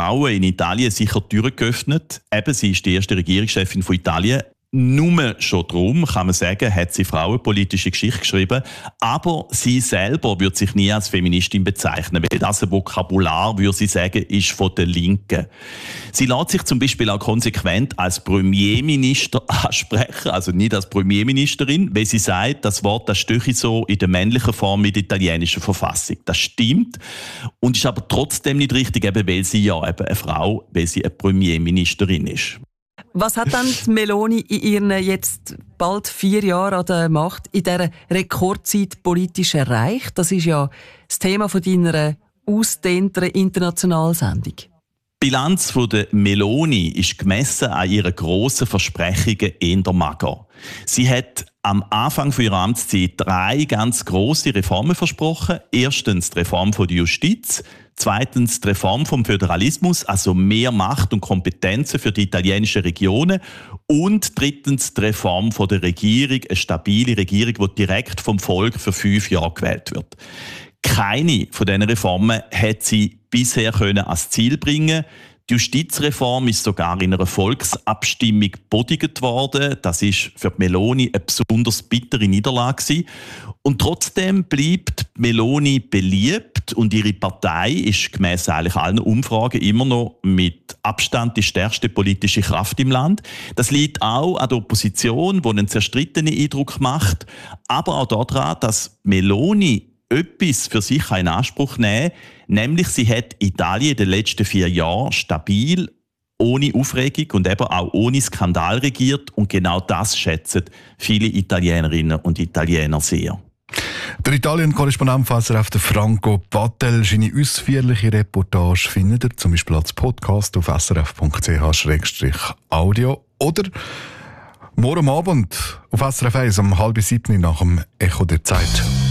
Frauen in Italien sicher die Türen geöffnet. Eben, sie ist die erste Regierungschefin von Italien. Nur schon darum, kann man sagen, hat sie frauenpolitische Geschichte geschrieben. Aber sie selber würde sich nie als Feministin bezeichnen, weil das Vokabular, würde sie sagen, ist von der Linken. Sie lässt sich zum Beispiel auch konsequent als Premierminister ansprechen, also nicht als Premierministerin, weil sie sagt, das Wort das stehe so in der männlichen Form mit der italienischen Verfassung. Das stimmt und ist aber trotzdem nicht richtig, eben weil sie ja eben eine Frau, weil sie eine Premierministerin ist. Was hat dann die Meloni in ihren jetzt bald 4 Jahren an der Macht in dieser Rekordzeit politisch erreicht? Das ist ja das Thema von deiner ausgedehnteren Internationalsendung. Die Bilanz von der Meloni ist gemessen an ihren grossen Versprechungen eher mager. Sie hat am Anfang ihrer Amtszeit 3 ganz grosse Reformen versprochen. Erstens die Reform der Justiz, zweitens die Reform vom Föderalismus, also mehr Macht und Kompetenzen für die italienischen Regionen und drittens die Reform der Regierung, eine stabile Regierung, die direkt vom Volk für 5 Jahre gewählt wird. Keine von diesen Reformen hat sie bisher als Ziel bringen. Die Justizreform ist sogar in einer Volksabstimmung bodigt worden. Das ist für die Meloni eine besonders bittere Niederlage. Und trotzdem bleibt Meloni beliebt und ihre Partei ist gemäss eigentlich allen Umfragen immer noch mit Abstand die stärkste politische Kraft im Land. Das liegt auch an der Opposition, die einen zerstrittenen Eindruck macht, aber auch daran, dass Meloni etwas für sich in Anspruch nehmen kann, nämlich sie hat Italien in den letzten 4 Jahren stabil, ohne Aufregung und eben auch ohne Skandal regiert und genau das schätzen viele Italienerinnen und Italiener sehr. Der Italien-Korrespondent von SRF, Franco Battel, seine ausführliche Reportage findet ihr zum Beispiel als Podcast auf srf.ch/audio oder morgen Abend auf SRF 1 um 6:30 nach dem Echo der Zeit.